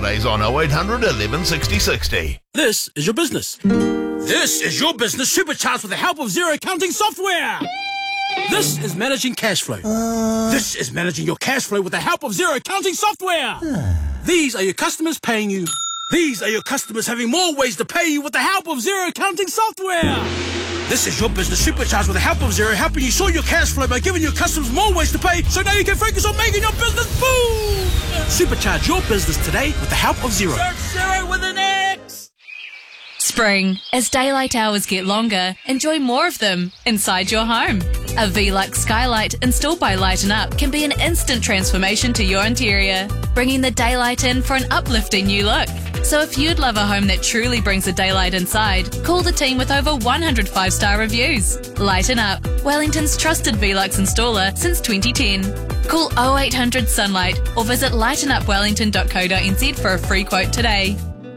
holidays on 0800 11 60 60. This is your business. This is your business supercharged with the help of Xero accounting software. This is managing cash flow. This is managing your cash flow with the help of Xero accounting software. These are your customers paying you. These are your customers having more ways to pay you with the help of Xero accounting software. This is your business supercharged with the help of Xero, helping you sort your cash flow by giving your customers more ways to pay, so now you can focus on making your business boom. Supercharge your business today with the help of Xero. Search Xero with an X. Spring. As daylight hours get longer, enjoy more of them inside your home. A Velux skylight installed by Lighten Up can be an instant transformation to your interior, bringing the daylight in for an uplifting new look. So if you'd love a home that truly brings the daylight inside, call the team with over 100 5-star reviews. Lighten Up, Wellington's trusted Velux installer since 2010. Call 0800 Sunlight or visit lightenupwellington.co.nz for a free quote today.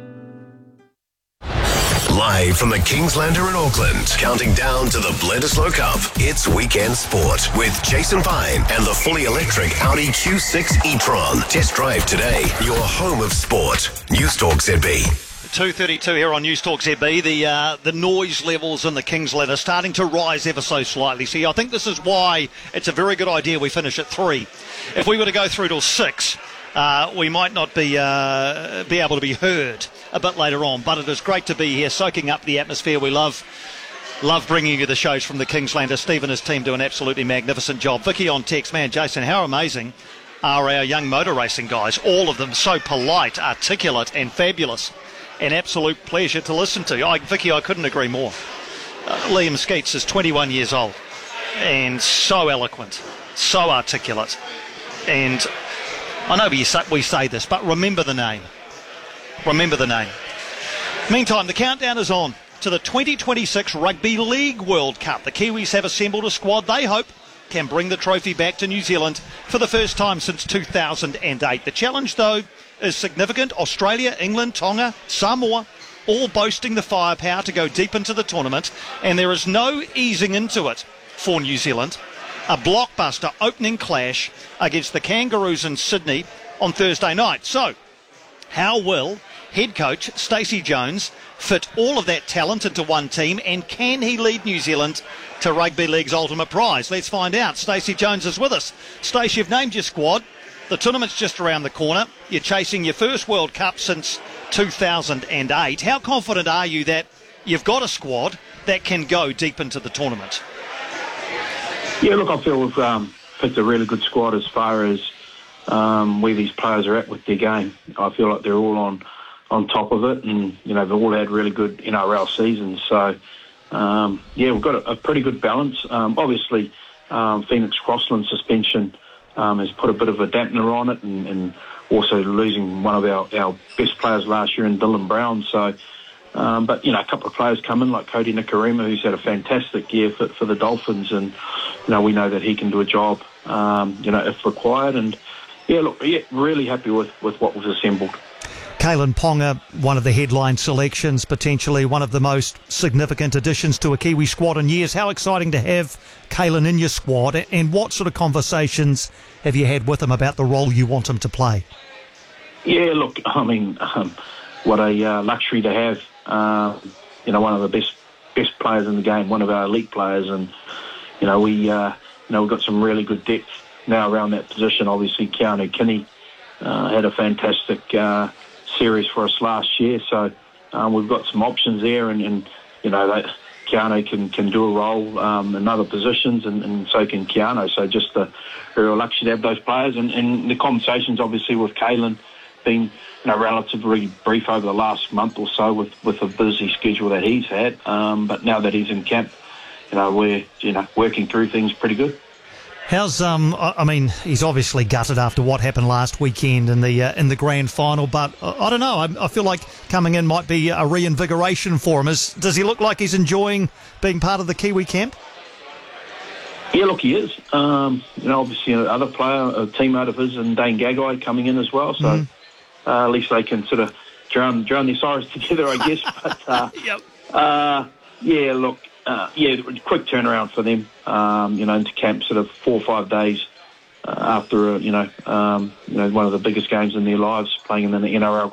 Live from the Kingslander in Auckland, counting down to the Bledisloe Cup, it's Weekend Sport with Jason Pine and the fully electric Audi Q6 e-tron. Test drive today, your home of sport. Newstalk ZB. 2:32 here on Newstalk ZB. The noise levels in the Kingsland are starting to rise ever so slightly. See, I think this is why it's a very good idea we finish at 3. If we were to go through till 6, we might not be able to be heard a bit later on, but it is great to be here soaking up the atmosphere. We love bringing you the shows from the Kingslander. Steve and his team do an absolutely magnificent job. Vicky on text, man, Jason, how amazing are our young motor racing guys, all of them so polite, articulate and fabulous. An absolute pleasure to listen to. Vicky, I couldn't agree more. Liam Skeets is 21 years old and so eloquent, so articulate, and I know we say this, but remember the name. Remember the name. Meantime, the countdown is on to the 2026 Rugby League World Cup. The Kiwis have assembled a squad they hope can bring the trophy back to New Zealand for the first time since 2008. The challenge, though, is significant. Australia, England, Tonga, Samoa, all boasting the firepower to go deep into the tournament, and there is no easing into it for New Zealand. A blockbuster opening clash against the Kangaroos in Sydney on Thursday night. So, how will head coach Stacey Jones fit all of that talent into one team, and can he lead New Zealand to Rugby League's ultimate prize? Let's find out. Stacey Jones is with us. Stacey, you've named your squad. The tournament's just around the corner. You're chasing your first World Cup since 2008. How confident are you that you've got a squad that can go deep into the tournament? Yeah, look, I feel we've picked a really good squad as far as where these players are at with their game. I feel like they're all on top of it, and they've all had really good NRL seasons. So we've got a pretty good balance. Obviously, Phoenix Crossland suspension has put a bit of a dampener on it, and also losing one of our best players last year in Dylan Brown. So, but a couple of players come in like Cody Nikarima, who's had a fantastic year for the Dolphins, and we know that he can do a job, if required. And really happy with what was assembled. Kalyn Ponga, one of the headline selections, potentially one of the most significant additions to a Kiwi squad in years. How exciting to have Kalyn in your squad, and what sort of conversations have you had with him about the role you want him to play? Yeah, look, I mean, what a luxury to have, one of the best players in the game, one of our elite players, and, we've got some really good depth now around that position. Obviously, Keanu Kinney had a fantastic series for us last year, so we've got some options there, and that Keanu can do a role in other positions, and so can Keanu. So just a real luxury to have those players, and the conversations obviously with Kalyn been relatively brief over the last month or so with the busy schedule that he's had, but now that he's in camp, we're working through things pretty good. How's he's obviously gutted after what happened last weekend in the grand final, but I don't know. I feel like coming in might be a reinvigoration for him. Does he look like he's enjoying being part of the Kiwi camp? Yeah, look, he is. Obviously, another player, a teammate of his, and Dane Gagai coming in as well. So at least they can sort of drown their sorrows together, I guess. But yep. Quick turnaround for them. Into camp sort of 4 or 5 days after one of the biggest games in their lives, playing in the NRL